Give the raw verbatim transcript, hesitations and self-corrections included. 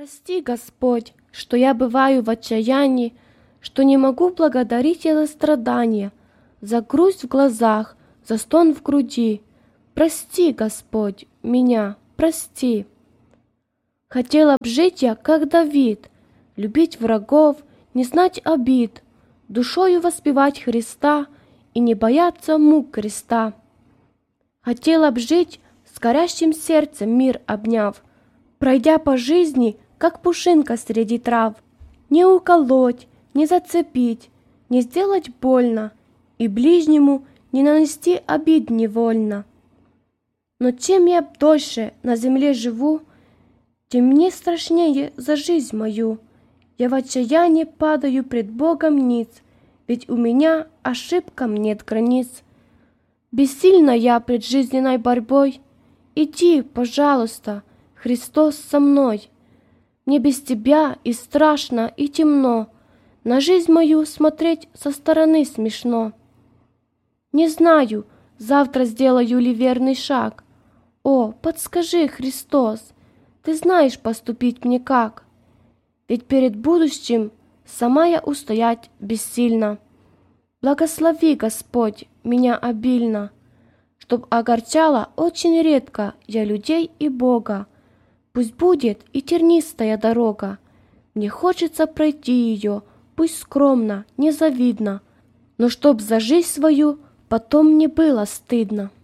Прости, Господь, что я бываю в отчаянии, что не могу благодарить я за страдания, за грусть в глазах, за стон в груди. Прости, Господь, меня, прости. Хотела б жить я, как Давид, любить врагов, не знать обид, душою воспевать Христа и не бояться мук креста. Хотела б жить с горящим сердцем, мир обняв, пройдя по жизни, как пушинка среди трав, не уколоть, не зацепить, не сделать больно и ближнему не нанести обид невольно. Но чем я дольше на земле живу, тем мне страшнее за жизнь мою. Я в отчаянии падаю пред Богом ниц, ведь у меня ошибкам нет границ. Бессильна я пред жизненной борьбой. Иди, пожалуйста, Христос со мной. Мне без Тебя и страшно, и темно, на жизнь мою смотреть со стороны смешно. Не знаю, завтра сделаю ли верный шаг. О, подскажи, Христос, Ты знаешь поступить мне как? Ведь перед будущим сама я устоять бессильна. Благослови, Господь, меня обильно, чтоб огорчала очень редко я людей и Бога. Пусть будет и тернистая дорога, мне хочется пройти ее, пусть скромно, незавидно, но чтоб за жизнь свою потом не было стыдно.